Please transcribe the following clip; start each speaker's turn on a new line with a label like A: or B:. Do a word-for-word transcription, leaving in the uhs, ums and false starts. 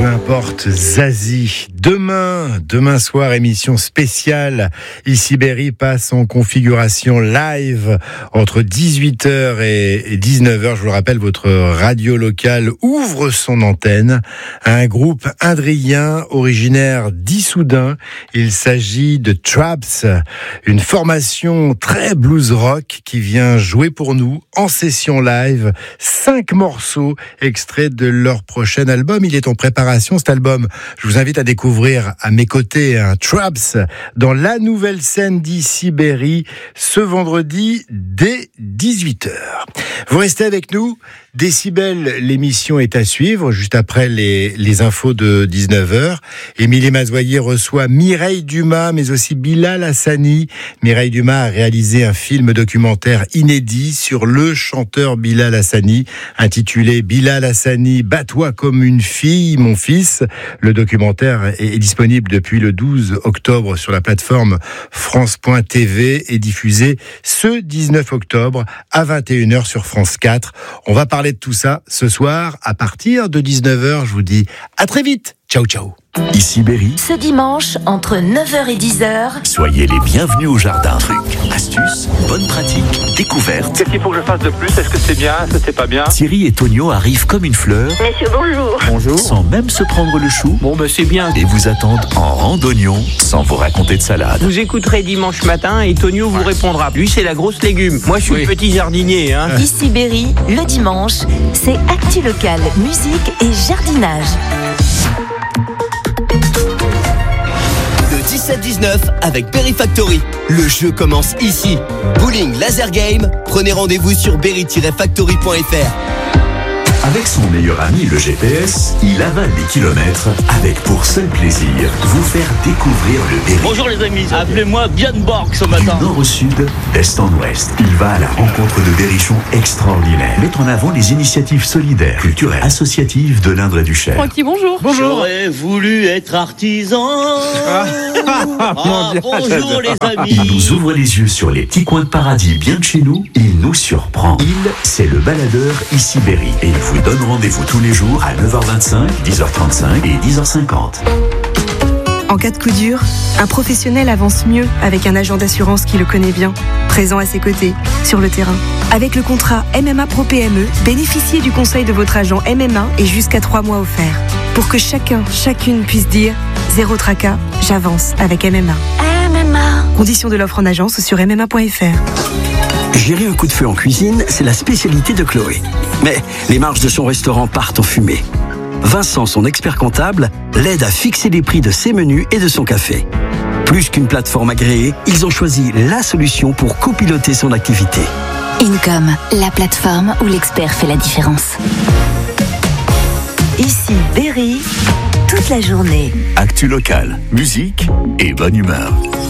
A: peu importe, Zazie. Demain, demain soir, émission spéciale. Ici Berry passe en configuration live entre dix-huit heures et dix-neuf heures. Je vous le rappelle, votre radio locale ouvre son antenne à un groupe indrien originaire d'Issoudun. Il s'agit de Traps, une formation très blues rock qui vient jouer pour nous en session live. Cinq morceaux extraits de leur prochain album. Il est en préparation, cet album. Je vous invite à découvrir à mes côtés un Traps dans la nouvelle scène d'Ici Berry ce vendredi dès dix-huit heures. Vous restez avec nous. Décibel, l'émission est à suivre juste après les, les infos de dix-neuf heures. Émilie Mazoyer reçoit Mireille Dumas, mais aussi Bilal Hassani. Mireille Dumas a réalisé un film documentaire inédit sur le chanteur Bilal Hassani, intitulé Bilal Hassani, bats-toi comme une fille, mon fils. Le documentaire est disponible depuis le douze octobre sur la plateforme France point T V et diffusé ce dix-neuf octobre à vingt et une heures sur France quatre. On va parler de tout ça ce soir à partir de dix-neuf heures. Je vous dis à très vite. Ciao, ciao.
B: Ici Berry.
C: Ce dimanche, entre neuf heures et dix heures.
B: Soyez les bienvenus au jardin. Trucs, astuces, bonnes pratiques, découvertes.
D: Qu'est-ce qu'il faut que je fasse de plus? Est-ce que c'est bien? Est-ce que c'est pas bien?
B: Thierry et Tonio arrivent comme une fleur.
E: Messieurs, bonjour.
D: Bonjour.
B: Sans même se prendre le chou.
D: Bon, ben c'est bien.
B: Et vous attendent en randonnion sans vous raconter de salade.
F: Vous écouterez dimanche matin et Tonio vous répondra. Lui, c'est la grosse légume. Moi, je suis oui. le petit jardinier. Hein.
C: Ici Berry, le dimanche, c'est actu local, musique et jardinage.
G: dix-sept dix-neuf avec Berry Factory. Le jeu commence ici. Bowling, laser game. Prenez rendez-vous sur berry tiret factory point f r.
B: Avec son meilleur ami, le G P S, il avale des kilomètres avec pour seul plaisir vous faire découvrir le Berry.
H: Bonjour les amis, appelez-moi Björn Borg ce matin.
B: Du nord au sud, d'est en ouest, il va à la rencontre de berrichons extraordinaires. Met en avant les initiatives solidaires, culturelles, associatives de l'Indre-et-du-Cher.
I: Francky, bonjour.
H: Bonjour. J'aurais voulu être artisan. Ah, ah, bonjour les amis.
B: Il nous ouvre les yeux sur les petits coins de paradis bien de chez nous. Il nous surprend. Il, c'est le baladeur Ici Berry. Et il vous donne rendez-vous tous les jours à neuf heures vingt-cinq, dix heures trente-cinq et dix heures cinquante.
J: En cas de coup dur, un professionnel avance mieux avec un agent d'assurance qui le connaît bien, présent à ses côtés, sur le terrain. Avec le contrat M M A Pro P M E, bénéficiez du conseil de votre agent M M A et jusqu'à trois mois offerts. Pour que chacun, chacune puisse dire « Zéro tracas, j'avance avec M M A ».
C: M M A.
J: Conditions de l'offre en agence sur m m a point f r.
K: Gérer un coup de feu en cuisine, c'est la spécialité de Chloé. Mais les marges de son restaurant partent en fumée. Vincent, son expert comptable, l'aide à fixer les prix de ses menus et de son café. Plus qu'une plateforme agréée, ils ont choisi la solution pour copiloter son activité.
C: Income, la plateforme où l'expert fait la différence. Ici Berry, toute la journée.
B: Actu local, musique et bonne humeur.